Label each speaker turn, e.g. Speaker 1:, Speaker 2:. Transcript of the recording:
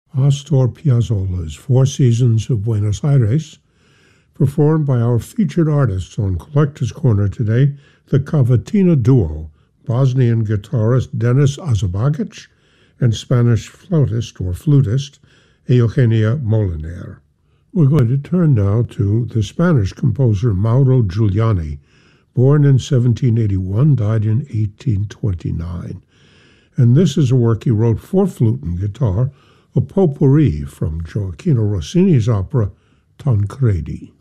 Speaker 1: Astor Piazzolla's Four Seasons of Buenos Aires, performed by our featured artists on Collector's Corner today, the Cavatina duo, Bosnian guitarist Denis Azabagic and Spanish flutist Eugenia Moliner. We're going to turn now to the Spanish composer Mauro Giuliani, born in 1781, died in 1829. And this is a work he wrote for flute and guitar, a potpourri from Gioachino Rossini's opera Tancredi.